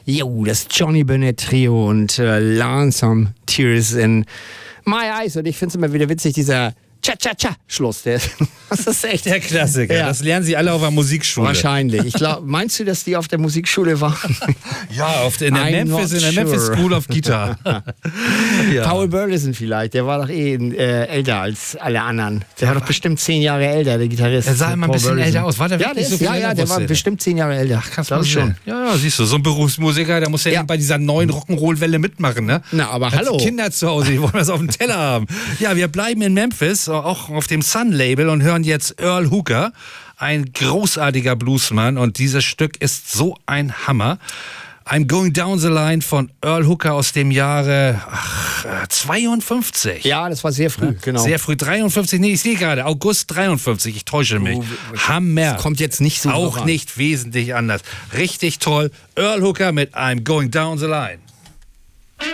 Jo, das Johnny Burnett Trio und Lonesome Tears in My Eyes. Und ich finde es immer wieder witzig, dieser Cha-Cha-Cha-Schluss. Das ist echt der Klassiker. Ja. Das lernen sie alle auf der Musikschule. Wahrscheinlich. Ich glaube, meinst du, dass die auf der Musikschule waren? Ja, in der Memphis School of Guitar. Ja. Paul Burleson vielleicht, der war doch älter als alle anderen. Der war doch bestimmt 10 Jahre älter, der Gitarrist. Er sah immer ein bisschen älter aus. War der wirklich so viel älter? Der war bestimmt 10 Jahre älter. Ach, kannst du schon. Ja, siehst du, so ein Berufsmusiker, der muss ja bei dieser neuen Rock'n'Roll-Welle mitmachen, ne? Na, aber hallo. Kinder zu Hause, die wollen das auf dem Teller haben. Ja, wir bleiben in Memphis, auch auf dem Sun-Label und hören jetzt Earl Hooker, ein großartiger Bluesmann, und dieses Stück ist so ein Hammer. I'm Going Down the Line von Earl Hooker aus dem Jahre 52. Ja, das war sehr früh, genau. Sehr früh, 53, nee, ich sehe gerade, August 53, ich täusche mich. Hammer. Das kommt jetzt nicht so auch nicht wesentlich anders. Richtig toll. Earl Hooker mit I'm Going Down the Line.